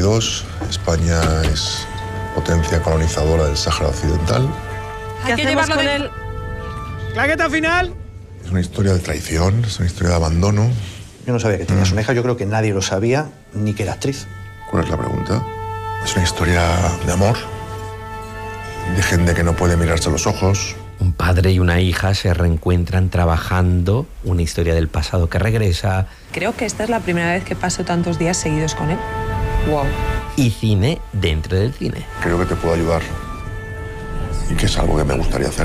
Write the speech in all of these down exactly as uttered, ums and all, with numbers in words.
dos, España es potencia colonizadora del Sáhara Occidental. Hay que llevarlo con él. ¿Claqueta final? Es una historia de traición, es una historia de abandono. Yo no sabía que tenías mm. una hija, yo creo que nadie lo sabía, ni que era actriz. ¿Cuál es la pregunta? Es una historia de amor, de gente que no puede mirarse a los ojos. Un padre y una hija se reencuentran trabajando, una historia del pasado que regresa. Creo que esta es la primera vez que paso tantos días seguidos con él. Wow. Y cine dentro del cine. Creo que te puedo ayudar y que es algo que me gustaría hacer.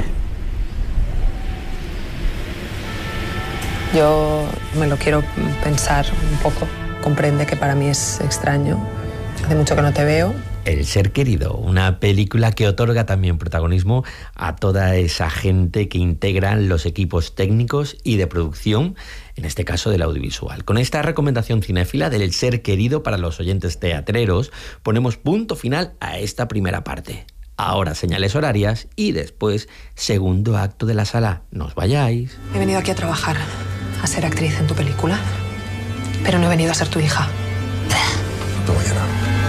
Yo me lo quiero pensar un poco. Comprende que para mí es extraño. Hace mucho que no te veo. El ser querido, una película que otorga también protagonismo a toda esa gente que integran los equipos técnicos y de producción, en este caso del audiovisual. Con esta recomendación cinéfila del ser querido para los oyentes teatreros, ponemos punto final a esta primera parte. Ahora señales horarias y después segundo acto de la sala. No os vayáis. He venido aquí a trabajar, a ser actriz en tu película, pero no he venido a ser tu hija. Hasta mañana.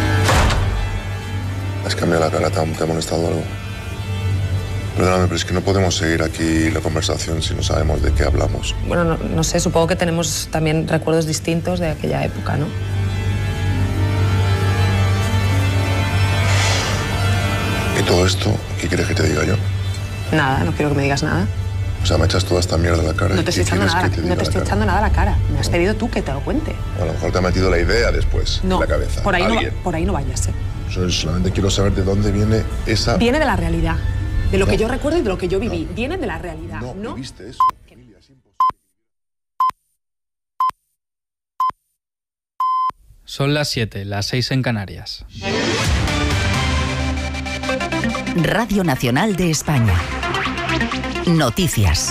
¿Has cambiado la cara? ¿Te ha molestado algo? Perdóname, pero es que no podemos seguir aquí la conversación si no sabemos de qué hablamos. Bueno, no, no sé, supongo que tenemos también recuerdos distintos de aquella época, ¿no? ¿Y todo esto, qué quieres que te diga yo? Nada, no quiero que me digas nada. O sea, me echas toda esta mierda a la cara. No te estoy echando nada, no te estoy echando nada a la cara. Me has pedido tú que te lo cuente. A lo mejor te ha metido la idea después no, en la cabeza. Por ahí, no, por ahí no vayas, ¿eh? Solamente quiero saber de dónde viene esa... Viene de la realidad. De lo no. que yo recuerdo y de lo que yo viví. No. Viene de la realidad, ¿no? ¿No viviste eso? Son las siete, las seis en Canarias. Radio Nacional de España. Noticias.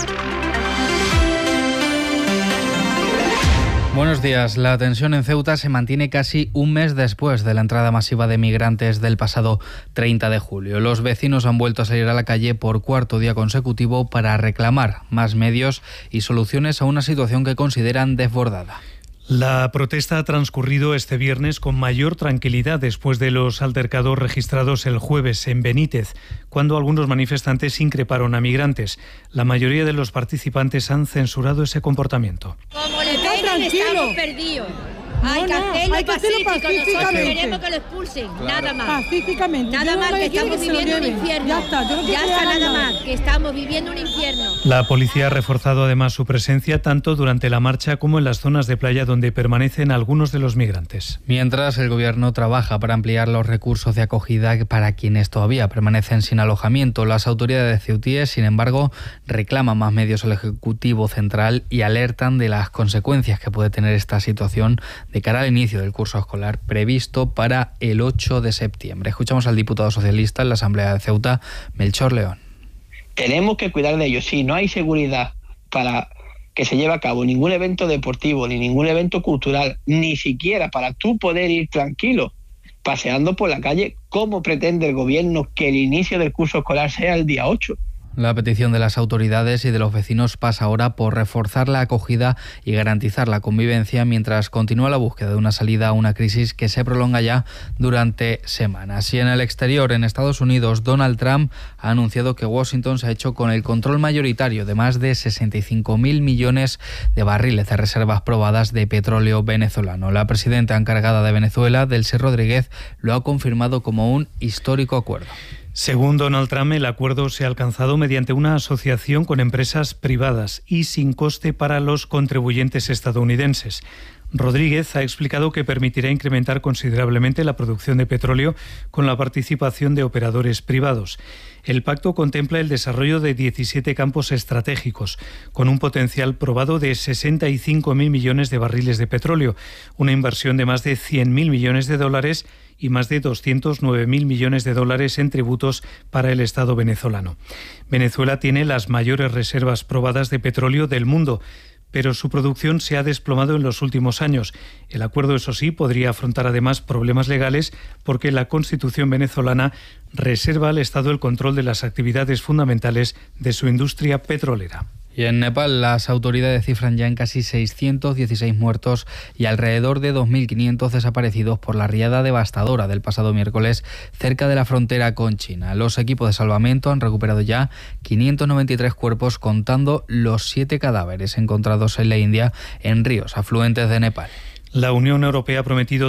Buenos días. La tensión en Ceuta se mantiene casi un mes después de la entrada masiva de migrantes del pasado treinta de julio. Los vecinos han vuelto a salir a la calle por cuarto día consecutivo para reclamar más medios y soluciones a una situación que consideran desbordada. La protesta ha transcurrido este viernes con mayor tranquilidad después de los altercados registrados el jueves en Benítez, cuando algunos manifestantes increparon a migrantes. La mayoría de los participantes han censurado ese comportamiento. Como le peguen, estamos perdidos. Hay que hacerlo pacífico, nosotros queremos que lo expulsen, claro. Nada más. Pacíficamente. Nada más, que estamos viviendo un infierno. Ya está, yo no ya está nada más, que estamos viviendo un infierno. La policía ha reforzado además su presencia tanto durante la marcha como en las zonas de playa donde permanecen algunos de los migrantes. Mientras, el gobierno trabaja para ampliar los recursos de acogida para quienes todavía permanecen sin alojamiento. Las autoridades ceutíes, sin embargo, reclaman más medios al Ejecutivo Central y alertan de las consecuencias que puede tener esta situación de cara al inicio del curso escolar previsto para el ocho de septiembre. Escuchamos al diputado socialista en la Asamblea de Ceuta, Melchor León. Tenemos que cuidar de ellos. Si no hay seguridad para que se lleve a cabo ningún evento deportivo, ni ningún evento cultural, ni siquiera para tú poder ir tranquilo paseando por la calle, ¿cómo pretende el gobierno que el inicio del curso escolar sea el día ocho? La petición de las autoridades y de los vecinos pasa ahora por reforzar la acogida y garantizar la convivencia mientras continúa la búsqueda de una salida a una crisis que se prolonga ya durante semanas. Y en el exterior, en Estados Unidos, Donald Trump ha anunciado que Washington se ha hecho con el control mayoritario de más de sesenta y cinco mil millones de barriles de reservas probadas de petróleo venezolano. La presidenta encargada de Venezuela, Delcy Rodríguez, lo ha confirmado como un histórico acuerdo. Según Donald Trump, el acuerdo se ha alcanzado mediante una asociación con empresas privadas y sin coste para los contribuyentes estadounidenses. Rodríguez ha explicado que permitirá incrementar considerablemente la producción de petróleo con la participación de operadores privados. El pacto contempla el desarrollo de diecisiete campos estratégicos, con un potencial probado de sesenta y cinco mil millones de barriles de petróleo, una inversión de más de cien mil millones de dólares y más de doscientos nueve mil millones de dólares en tributos para el Estado venezolano. Venezuela tiene las mayores reservas probadas de petróleo del mundo, pero su producción se ha desplomado en los últimos años. El acuerdo, eso sí, podría afrontar además problemas legales porque la Constitución venezolana reserva al Estado el control de las actividades fundamentales de su industria petrolera. Y en Nepal las autoridades cifran ya en casi seiscientos dieciséis muertos y alrededor de dos mil quinientos desaparecidos por la riada devastadora del pasado miércoles cerca de la frontera con China. Los equipos de salvamento han recuperado ya quinientos noventa y tres cuerpos, contando los siete cadáveres encontrados en la India en ríos afluentes de Nepal. La Unión Europea ha prometido